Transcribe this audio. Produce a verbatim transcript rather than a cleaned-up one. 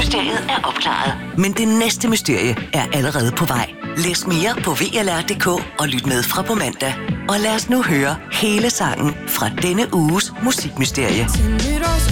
Mysteriet er opklaret. Men det næste mysterie er allerede på vej. Læs mere på V L R punktum d k og lyt med fra på mandag. Og lad os nu høre hele sangen fra denne uges musikmysterie.